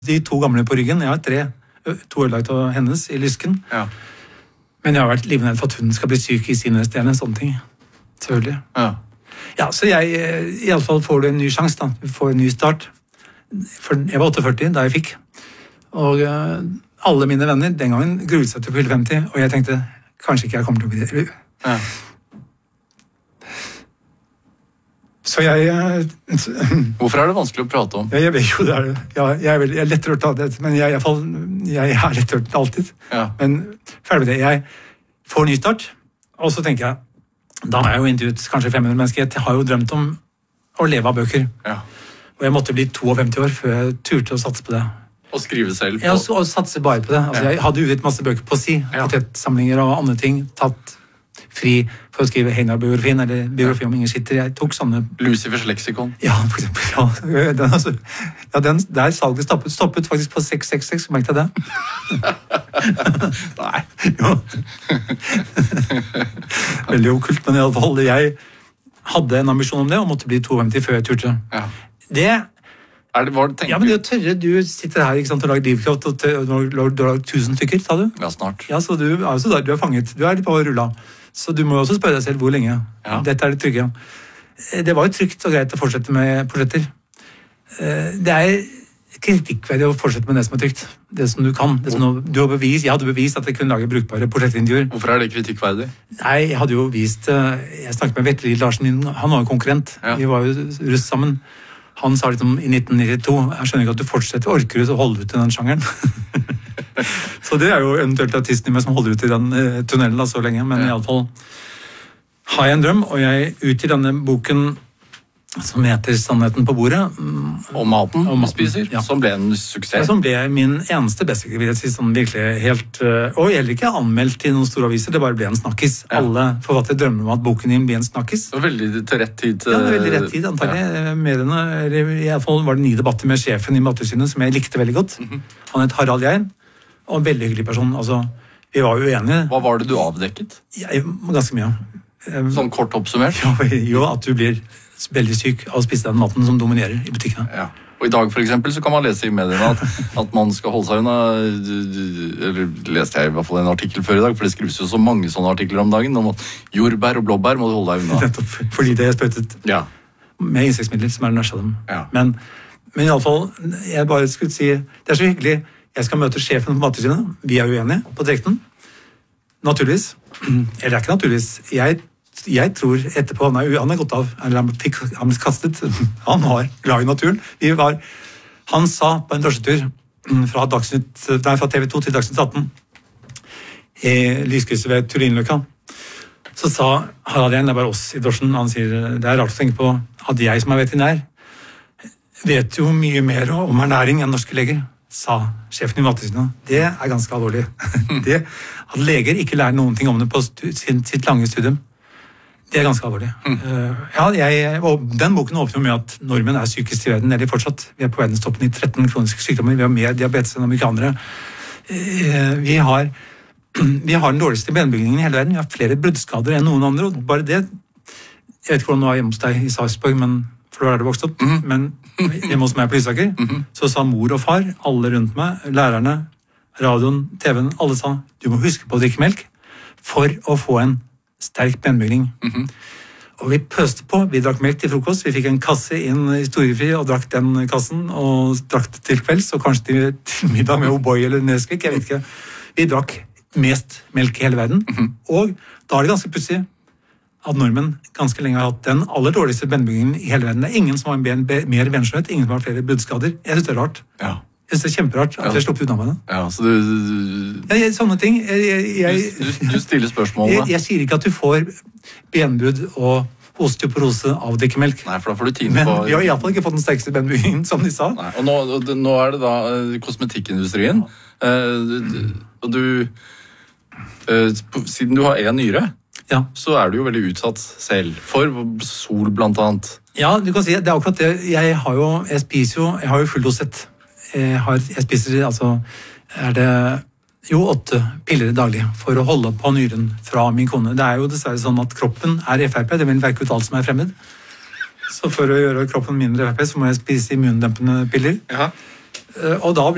De 2 gamle på ryggen, jeg har 3. 2 ødelagt av hennes i lysken. Ja. Men jeg har vært livredd for at hun skal bli syk i sine stene, sånne ting. Selvfølgelig. Ja. Ja, så i alle fall får du en ny sjanse da. Du får en ny start. For jeg var 48 da jeg fikk. Og alle mine venner den gangen gruet seg til å fylle 50, og jeg tenkte, kanskje ikke jeg kommer til å bli det. Ja. Så jeg... Hvorfor er det vanskelig å prate om? Ja, jeg vet jo det er det. Ja, jeg er lettere å ta det, men jeg er lettere alltid. Ja. Men ferdig med det. Jeg får ny start, og så tenker jeg, da har jeg jo intervjuet kanskje 500 mennesker. Jeg har jo drømt om å leve av bøker. Ja. Og jeg måtte bli 52 år før jeg turte å satse på det. Og skrive selv på... Ja, og satse bare på det. Altså, jeg hadde utgitt masse bøker på si, potetsamlinger og andre ting, tatt fri for å skrive Heinar-biografien, eller biografi om Inger Schitter. Jeg tok sånne... Lucifers leksikon. Ja, for eksempel. Ja, der salget stoppet faktisk på 666, merkte jeg det? Nei. Jo. Veldig okkult, men i alle fall, jeg hadde en ambisjon om det, og måtte bli 52 før jeg turte. Ja. Det... Ja, men det er tørre, du sitter her, ikke sant, og lager drivkraft, og du har lagd 1000 stykker, sa du? Ja, snart. Ja, så du er fanget, du er litt på rulla. Så du må jo også spørre deg selv hvor lenge. Ja. Dette er det trygge. Det var jo trygt og greit å fortsette med portretter. Det er kritikkverdig å fortsette med det som er trygt. Det som du kan. Det som jeg hadde bevist at jeg kunne lage brukbare portrettintervjuer. Hvorfor er det kritikkverdig? Nei, jeg hadde jo vist... Jeg snakket med Vetle Larsen, han var jo konkurrent. Ja. Vi var jo russ sammen. Han sa liksom i 1992, jeg skjønner ikke at du fortsetter, orker du å holde ut i den sjangeren? Så det er jo eventuelt artisten i meg som holder ut i den tunnelen da, så lenge, men i alle fall har jeg en drøm, og jeg utgir denne boken som heter Sannheten på bordet. Om maten du spiser, ja. Som ble en suksess. Ja, som ble min eneste bestselger, vil jeg si, sånn virkelig helt... Og heller ikke anmeldt i noen store aviser, det bare ble en snakkis. Ja. Alle forfattere drømmer om at boken din blir en snakkis. Det var veldig til rett tid. Ja, det var veldig rett tid, antagelig. Ja. Mediene, i alle fall var det 9 debatter med sjefen i Mattilsynet, som jeg likte veldig godt. Han het Harald Geir, og en veldig hyggelig person. Altså, vi var jo enige. Hva var det du avdekket? Ganske mye. Sånn kort oppsummert? Jo, at du blir veldig syk av å spise den maten som dominerer i butikkene. Ja. Og i dag for eksempel så kan man lese i mediene at man skal holde seg unna, eller leste jeg i hvert fall en artikkel før i dag, for det skrives jo så mange sånne artikler om dagen, om at jordbær og blåbær må du holde deg unna. Nettopp, fordi det er sprøytet med insektmidler som er den verste av dem. Ja. Men i alle fall, jeg bare skulle si, det er så hyggelig, jeg skal møte sjefen på Mattilsynet, vi er uenige på direkten, naturligvis, eller ikke naturligvis, jeg tror etterpå, han er gått av, eller han ble kastet, han var glad i naturen. Han sa på en drosjetur fra TV 2 til Dagsnytt 18 i lyskrysset ved Turinløkka, så sa Harald Geir, det er bare oss i drosjen, han sier, det er rart å tenke på at jeg som er veterinær vet jo mye mer om ernæring enn norske leger, sa sjefen i Mattilsynet. Det er ganske alvorlig. Det at leger ikke lærer noen ting om det på sitt lange studium. Det er ganske alvorlig. Og den boken åpner med at nordmenn er sykest i verden, eller fortsatt. Vi er på verdenstoppen i 13 kroniske sykdommer, vi har mer diabetes enn amerikanere. Vi har den dårligste benbygningen i hele verden, vi har flere bruddskader enn noen andre, og bare det, jeg vet ikke hvordan det var hjemme hos deg i Sarpsborg, men for da er det vokst opp, men hjemme hos meg på Lysaker, så sa mor og far, alle rundt meg, lærerne, radioen, TV-en, alle sa, du må huske på å drikke melk for å få en sterk benbygning. Og vi pøste på, vi drakk melk til frokost, vi fikk en kasse inn i Storefri og drakk den kassen, og drakk det til kvelds, og kanskje til middag med O'boy eller Nesquik, jeg vet ikke. Vi drakk mest melk i hele verden, og da er det ganske pussig at nordmenn ganske lenge har hatt den aller dårligste benbygningen i hele verden. Det er ingen som har mer benskjøtt, ingen som har flere bruddskader. Jeg synes det er rart. Ja. Jeg synes det er kjemperart at jeg slipper unna med det. Ja, så du... sånne ting. Du stiller spørsmålene. Jeg sier ikke at du får benbrudd og osteoporose av å drikke melk. Nei, for da får du tine på... Men vi har i hvert fall ikke fått den sterkeste benbyggingen, som de sa. Nei, og nå er det da kosmetikkindustrien. Og du... Siden du har en nyre, så er du jo veldig utsatt selv for sol, blant annet. Ja, du kan si, det er akkurat det. Jeg har jo full dosett. Jeg spiser, altså, er det jo 8 piller daglig for å holde på nyren fra min kone. Det er jo dessverre sånn at kroppen er FRP, det vil verke ut alt som er fremmed. Så for å gjøre kroppen mindre FRP, så må jeg spise immundempende piller. Og da